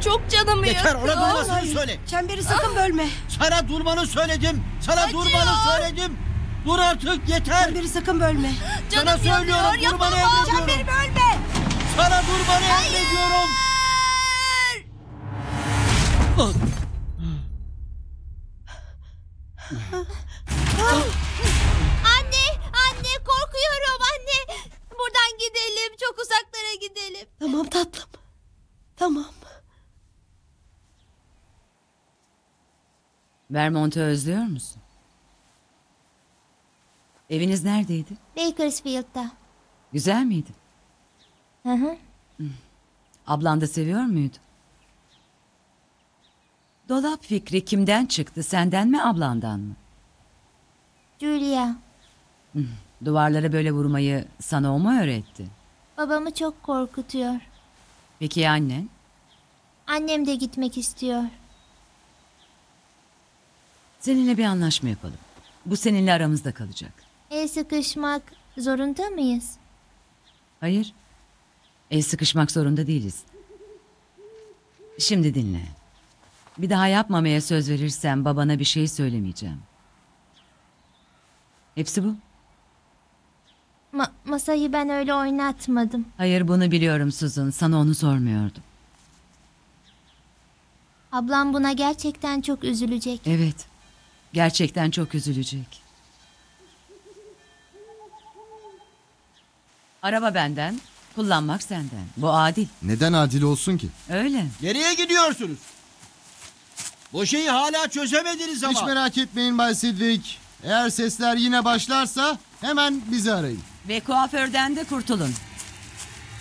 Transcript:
çok canımı Yeter, yakıyor. ona durmasını söyle. Çemberi sakın bölme. Sana durmanı söyledim. Sana durmanı söyledim. Dur artık, yeter. Çemberi sakın bölme. Canım Sana söylüyorum, yanıyor, durmanı yapamam. emrediyorum. Çemberi bölme. Sana durmanı emrediyorum. Anne korkuyorum anne. Buradan gidelim, çok uzaklara gidelim. Tamam tatlım. Tamam. Vermont'u özlüyor musun? Eviniz neredeydi? Bakersfield'da. Güzel miydi? Hı hı. Ablan da seviyor muydu? Dolap fikri kimden çıktı? Senden mi, ablandan mı? Julia, Duvarlara böyle vurmayı sana o mu öğretti? babamı çok korkutuyor. Peki ya annen? Annem de gitmek istiyor. Seninle bir anlaşma yapalım. Bu seninle aramızda kalacak. El sıkışmak zorunda mıyız? Hayır. El sıkışmak zorunda değiliz. Şimdi dinle. Bir daha yapmamaya söz verirsen babana bir şey söylemeyeceğim. Hepsi bu. Masayı ben öyle oynatmadım. Hayır, bunu biliyorum Susan. Sana onu sormuyordum. Ablam buna gerçekten çok üzülecek. Evet. Gerçekten çok üzülecek. Araba benden, kullanmak senden. Bu adil. Neden adil olsun ki? Öyle. Nereye gidiyorsunuz? Bu şeyi hala çözemediniz ama. Hiç merak etmeyin Bay Sidwick. Eğer sesler yine başlarsa hemen bizi arayın. Ve kuaförden de kurtulun.